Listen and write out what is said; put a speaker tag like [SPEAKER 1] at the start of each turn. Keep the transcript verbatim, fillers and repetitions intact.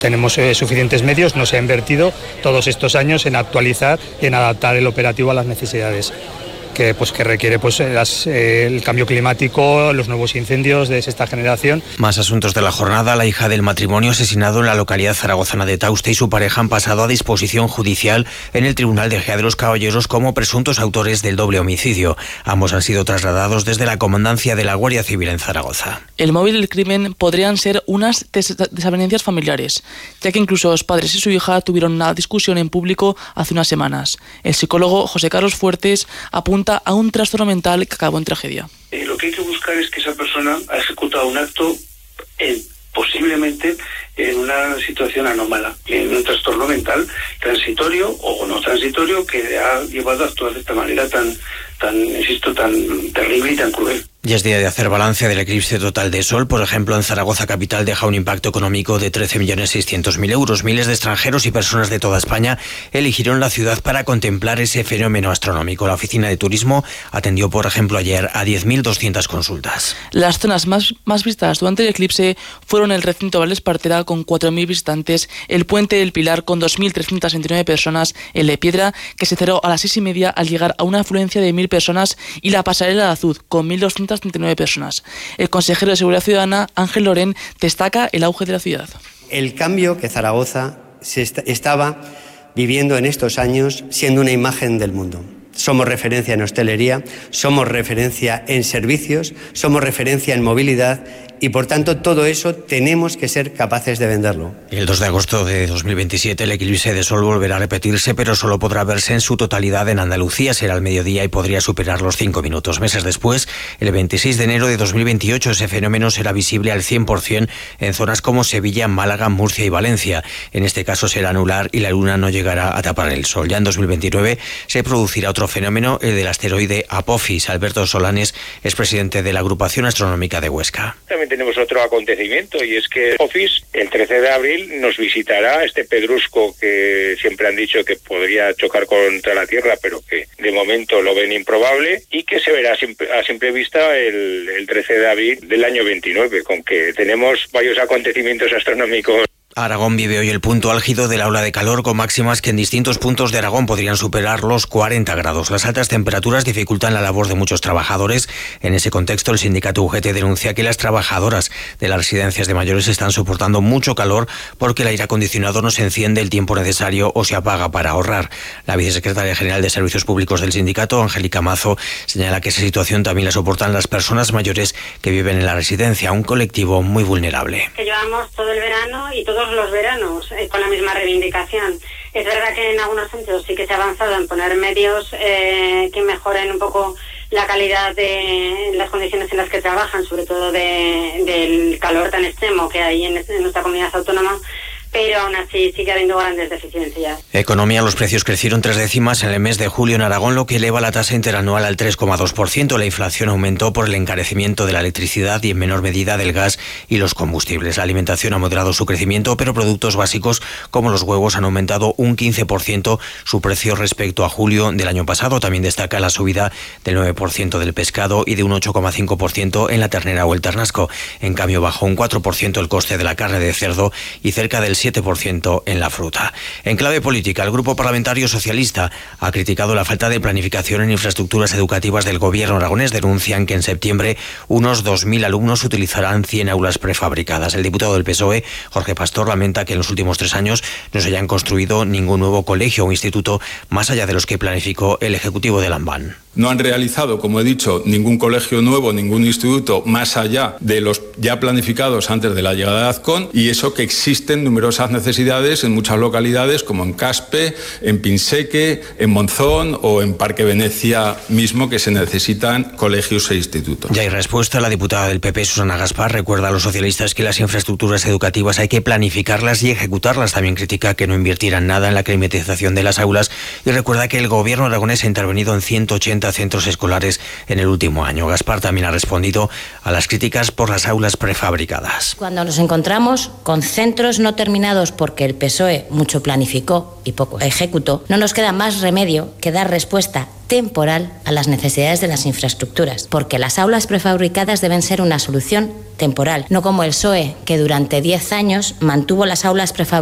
[SPEAKER 1] Tenemos eh, suficientes medios, no se ha invertido todos estos años en actualizar y en adaptar el operativo a las necesidades que, pues, que requiere pues, las, eh, el cambio climático, los nuevos incendios de esta generación.
[SPEAKER 2] Más asuntos de la jornada. La hija del matrimonio asesinado en la localidad zaragozana de Tauste y su pareja han pasado a disposición judicial en el Tribunal de Ejea de los Caballeros como presuntos autores del doble homicidio. Ambos han sido trasladados desde la comandancia de la Guardia Civil en Zaragoza.
[SPEAKER 3] El móvil del crimen podrían ser unas des- desavenencias familiares, ya que incluso los padres y su hija tuvieron una discusión en público hace unas semanas. El psicólogo José Carlos Fuertes apunta a un trastorno mental que acabó en tragedia.
[SPEAKER 4] Eh, lo que hay que buscar es que esa persona ha ejecutado un acto en, posiblemente en una situación anómala, en un trastorno mental transitorio o no transitorio que ha llevado a actuar de esta manera tan, tan, insisto, tan terrible y tan cruel.
[SPEAKER 2] Ya es día de hacer balance del eclipse total de sol. Por ejemplo, en Zaragoza capital deja un impacto económico de trece millones seiscientos mil euros. Miles de extranjeros y personas de toda España eligieron la ciudad para contemplar ese fenómeno astronómico. La oficina de turismo atendió, por ejemplo, ayer a diez mil doscientas consultas.
[SPEAKER 3] Las zonas más, más visitadas durante el eclipse fueron el recinto Val Espartera con cuatro mil visitantes, el Puente del Pilar con dos mil trescientas veintinueve personas, el de Piedra, que se cerró a las seis y media al llegar a una afluencia de mil personas, y la Pasarela de Azud con mil doscientas treinta y nueve personas. El consejero de Seguridad Ciudadana, Ángel Lorén, destaca el auge de la ciudad.
[SPEAKER 5] El cambio que Zaragoza se est- estaba viviendo en estos años siendo una imagen del mundo. Somos referencia en hostelería, somos referencia en servicios, somos referencia en movilidad y, por tanto, todo eso tenemos que ser capaces de venderlo.
[SPEAKER 2] El dos de agosto de dos mil veintisiete el eclipse de sol volverá a repetirse, pero solo podrá verse en su totalidad en Andalucía. Será al mediodía y podría superar los cinco minutos. Meses después, el veintiséis de enero de dos mil veintiocho, ese fenómeno será visible al cien por ciento en zonas como Sevilla, Málaga, Murcia y Valencia. En este caso será anular y la luna no llegará a tapar el sol. Ya en dos mil veintinueve se producirá otro fenómeno, el del asteroide Apophis. Alberto Solanes es presidente de la Agrupación Astronómica de Huesca.
[SPEAKER 6] También tenemos otro acontecimiento, y es que Apophis el trece de abril nos visitará este pedrusco que siempre han dicho que podría chocar contra la Tierra, pero que de momento lo ven improbable, y que se verá a simple vista el, el trece de abril del año veintinueve, con que tenemos varios acontecimientos astronómicos.
[SPEAKER 2] Aragón vive hoy el punto álgido de la ola de calor, con máximas que en distintos puntos de Aragón podrían superar los cuarenta grados. Las altas temperaturas dificultan la labor de muchos trabajadores. En ese contexto, el sindicato U G T denuncia que las trabajadoras de las residencias de mayores están soportando mucho calor porque el aire acondicionado no se enciende el tiempo necesario o se apaga para ahorrar. La vicesecretaria general de Servicios Públicos del sindicato, Angélica Mazo, señala que esa situación también la soportan las personas mayores que viven en la residencia, un colectivo muy vulnerable.
[SPEAKER 7] Que llevamos todo el verano y todo los veranos eh, con la misma reivindicación. Es verdad que en algunos centros sí que se ha avanzado en poner medios eh, que mejoren un poco la calidad de las condiciones en las que trabajan, sobre todo de, del calor tan extremo que hay en, en nuestra comunidad autónoma, pero aún así sigue habiendo grandes deficiencias.
[SPEAKER 2] Economía, los precios crecieron tres décimas en el mes de julio en Aragón, lo que eleva la tasa interanual al tres coma dos por ciento. La inflación aumentó por el encarecimiento de la electricidad y en menor medida del gas y los combustibles. La alimentación ha moderado su crecimiento, pero productos básicos como los huevos han aumentado un quince por ciento su precio respecto a julio del año pasado. También destaca la subida del nueve por ciento del pescado y de un ocho coma cinco por ciento en la ternera o el ternasco. En cambio, bajó un cuatro por ciento el coste de la carne de cerdo y cerca del siete por ciento en la fruta. En clave política, el Grupo Parlamentario Socialista ha criticado la falta de planificación en infraestructuras educativas del gobierno aragonés. Denuncian que en septiembre unos dos mil alumnos utilizarán cien aulas prefabricadas. El diputado del P S O E, Jorge Pastor, lamenta que en los últimos tres años no se hayan construido ningún nuevo colegio o instituto más allá de los que planificó el Ejecutivo de Lambán.
[SPEAKER 8] No han realizado, como he dicho, ningún colegio nuevo, ningún instituto más allá de los ya planificados antes de la llegada de Azcón, y eso que existen numerosas necesidades en muchas localidades como en Caspe, en Pinseque, en Monzón o en Parque Venecia mismo, que se necesitan colegios e institutos.
[SPEAKER 2] Ya hay respuesta. La diputada del P P, Susana Gaspar, recuerda a los socialistas que las infraestructuras educativas hay que planificarlas y ejecutarlas. También critica que no invirtieran nada en la climatización de las aulas y recuerda que el gobierno aragonés ha intervenido en ciento ochenta ochenta centros escolares en el último año. Gaspar también ha respondido a las críticas por las aulas prefabricadas.
[SPEAKER 9] Cuando nos encontramos con centros no terminados porque el P S O E mucho planificó y poco ejecutó, no nos queda más remedio que dar respuesta temporal a las necesidades de las infraestructuras, porque las aulas prefabricadas deben ser una solución temporal, no como el P S O E, que durante diez años mantuvo las aulas prefabricadas